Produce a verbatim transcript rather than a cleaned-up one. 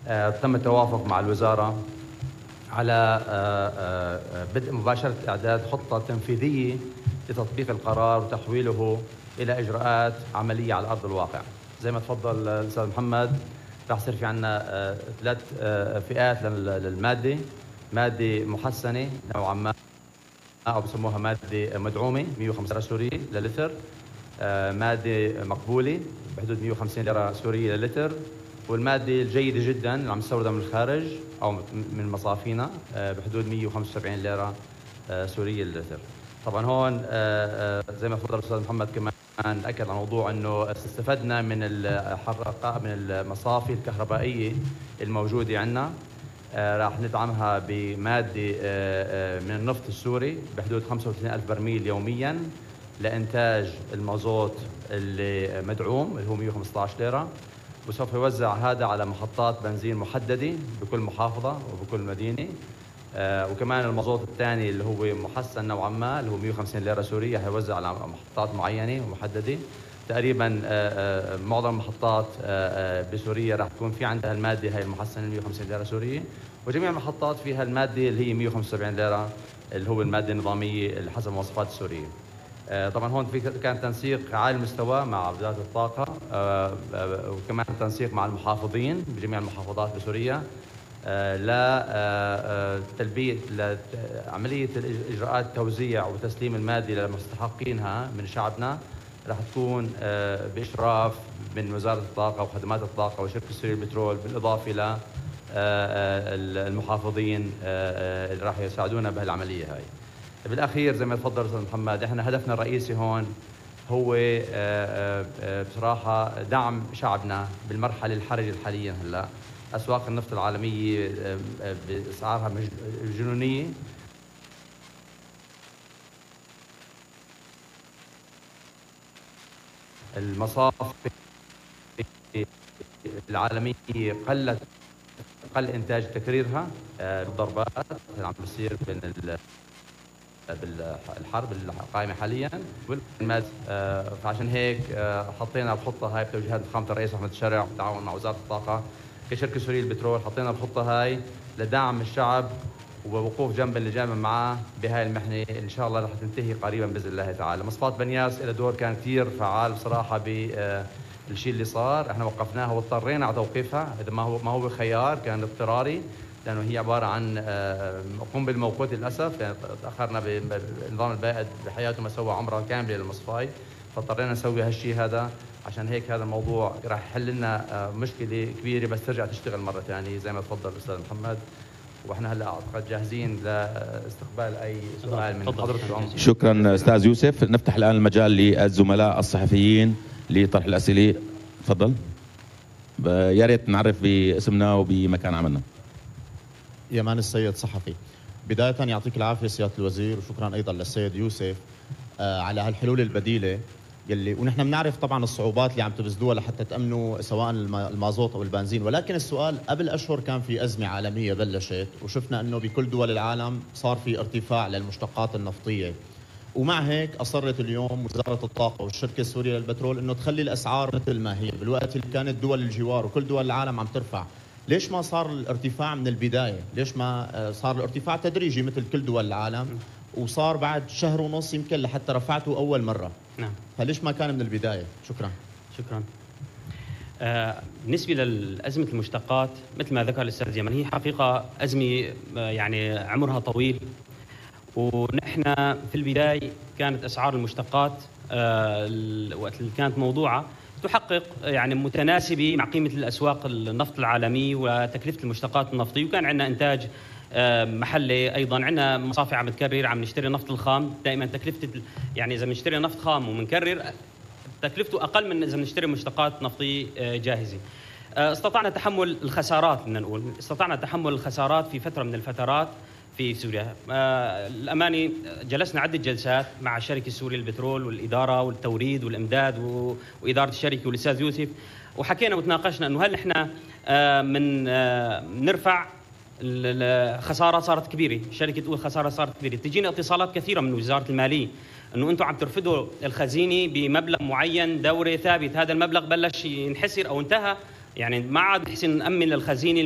تم التوافق مع الوزارة على بدء مباشرة إعداد خطة تنفيذية لتطبيق القرار وتحويله إلى إجراءات عملية على أرض الواقع. زي ما تفضل الأستاذ محمد، راح يصير في عندنا ثلاث فئات للمادة: مادة محسنة نوعا ما أو بسموها مادة مدعومة مئة وخمسة ليرة سورية للتر، مادة مقبولة بحدود مئة وخمسين ليرة سورية للتر، والمادة الجيدة جدا اللي عم نستوردها من الخارج أو من مصافينا بحدود مئة وخمسة وسبعين ليرة سورية للتر. طبعا هون زي ما تفضل الأستاذ محمد كمان أكد على موضوع أنه استفدنا من الحرقة من المصافي الكهربائية الموجودة عندنا. راح ندعمها بمادة من النفط السوري بحدود خمسة وثلاثين ألف برميل يوميا لإنتاج المازوت اللي مدعوم اللي هو مئة وخمسة عشر ليرة، وسوف يوزع هذا على محطات بنزين محددة بكل محافظة وبكل مدينة. آه وكمان المازوت الثاني اللي هو محسن نوعا ما اللي هو مئة وخمسين ليرة سورية هيوزع على محطات معينة ومحددة. تقريبا آه آه معظم المحطات آه آه بسوريا راح تكون في عندها المادة هاي المحسنة مئة وخمسين ليرة سورية، وجميع المحطات فيها المادة اللي هي مئة وخمسة وسبعين ليرة اللي هو المادة النظامية اللي حسب المواصفات السورية. آه طبعا هون في كان تنسيق عالي المستوى مع وزارة الطاقة آه آه وكمان تنسيق مع المحافظين بجميع المحافظات بسوريا لتلبية لعملية إجراءات توزيع وتسليم المادة للمستحقينها من شعبنا. راح تكون بإشراف من وزارة الطاقة وخدمات الطاقة وشركة سوريا للبترول، بالإضافة إلى المحافظين اللي راح يساعدونا بهالعملية هاي. بالأخير زي ما تفضل أستاذ محمد، إحنا هدفنا الرئيسي هون هو بصراحة دعم شعبنا بالمرحلة الحرجة حاليا. هلا أسواق النفط العالمية بأسعارها جنونية، المصافي العالمية قلت قل إنتاج تكريرها بالضربات اللي عم بتصير بين بالحرب القائمة حاليا والماد. فعشان هيك حطينا الخطة هاي بتوجيهات فخامة الرئيس أحمد الشرع بالتعاون مع وزارة الطاقة كشركة سورية للبترول. حطينا الخطة هاي لدعم الشعب ووقوف جنب اللي جاي معاه بهاي المحنة، إن شاء الله رح تنتهي قريبا بإذن الله تعالى. مصفاة بنياس إلى دور كان كثير فعال بصراحة بالشيء اللي صار. احنا وقفناها واضطرينا على توقيفها، إذا ما هو ما هو خيار، كان اضطراري لأنه هي عبارة عن قنبلة موقوتة للأسف، يعني تأخرنا بنظام البائد بحياته ما سوى عمرة كاملة للمصفاي، فاضطرينا نسوي هالشيء هذا. عشان هيك هذا الموضوع راح يحل لنا مشكلة كبيرة بس ترجع تشتغل مرة ثانية زي ما تفضل الأستاذ محمد. واحنا هلا اعتقد جاهزين لاستقبال اي سؤال من حضرتكم. شكرا استاذ يوسف. نفتح الان المجال للزملاء الصحفيين لطرح الاسئله. تفضل. يا ريت نعرف باسمنا وبمكان عملنا. يمان السيد صحفي. بدايه يعطيك العافيه سياده الوزير، وشكرا ايضا للسيد يوسف على هالحلول البديله يلي ونحن بنعرف طبعا الصعوبات اللي عم تبذلوها لحتى تامنوا سواء المازوت او البنزين، ولكن السؤال قبل اشهر كان في ازمه عالميه بلشت وشفنا انه بكل دول العالم صار في ارتفاع للمشتقات النفطيه، ومع هيك اصرت اليوم وزاره الطاقه والشركه السوريه للبترول انه تخلي الاسعار مثل ما هي بالوقت اللي كانت دول الجوار وكل دول العالم عم ترفع. ليش ما صار الارتفاع من البدايه؟ ليش ما صار الارتفاع تدريجي مثل كل دول العالم وصار بعد شهر ونص يمكن لحتى رفعته اول مره؟ نعم. فليش ما كان من البدايه؟ شكرا. شكرا. آه بالنسبه لازمه المشتقات مثل ما ذكر الاستاذ يمن، هي حقيقه ازمه يعني عمرها طويل، ونحن في البدايه كانت اسعار المشتقات آه وقت اللي كانت موضوعه تحقق يعني متناسبه مع قيمه الاسواق النفط العالمي وتكلفه المشتقات النفطيه، وكان عندنا انتاج محلي ايضا، عندنا مصافي عم تكرر، عم نشتري نفط الخام. دائما تكلفه يعني اذا بنشتري نفط خام وبنكرر تكلفته اقل من اذا بنشتري مشتقات نفطيه جاهزه. استطعنا تحمل الخسارات، بدنا نقول استطعنا تحمل الخسارات في فتره من الفترات في سوريا. الامانه جلسنا عده جلسات مع الشركه السوريه للبترول والاداره والتوريد والامداد واداره الشركه والاستاذ يوسف، وحكينا وتناقشنا انه هل نحن من نرفع الخساره صارت كبيره، الشركه تقول خساره صارت كبيره، تجينا اتصالات كثيره من وزاره الماليه انه انتم عم ترفضوا الخزينه بمبلغ معين دوري ثابت، هذا المبلغ بلش ينحسر او انتهى، يعني ما عاد نحسن نامن للخزينه